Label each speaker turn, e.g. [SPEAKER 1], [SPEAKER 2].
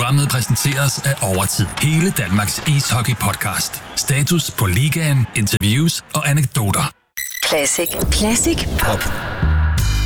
[SPEAKER 1] Programmet præsenteres af Overtid. Hele Danmarks ishockey-podcast. Status på ligaen, interviews og anekdoter.
[SPEAKER 2] Classic Pop.